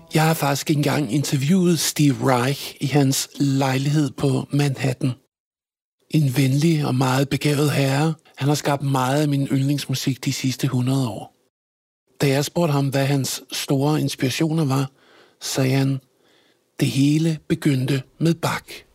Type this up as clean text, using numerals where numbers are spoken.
Jeg har faktisk engang interviewet Steve Reich i hans lejlighed på Manhattan. En venlig og meget begavet herre. Han har skabt meget af min yndlingsmusik de sidste 100 år. Da jeg spurgte ham, hvad hans store inspirationer var, sagde han, det hele begyndte med Bach.